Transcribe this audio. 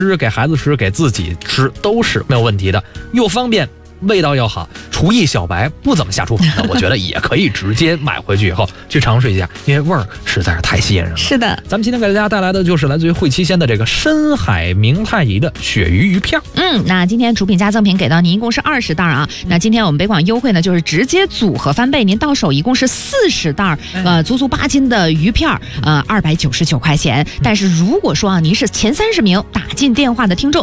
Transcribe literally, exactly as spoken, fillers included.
吃，给孩子吃，给自己吃都是没有问题的，又方便。味道又好，厨艺小白不怎么下厨房的，我觉得也可以直接买回去以后去尝试一下，因为味儿实在是太吸引人了。 是的， 咱们今天给大家带来的就是来自于惠七鲜的这个深海明太乙的鳕鱼鱼片。 嗯，那今天主品加赠品给到您一共是二十袋啊。那今天我们北广优惠呢，就是直接组合翻倍，您到手一共是四十袋，呃，足足八斤的鱼片，呃，二百九十九块钱。但是如果说啊，您是前三十名打进电话的听众。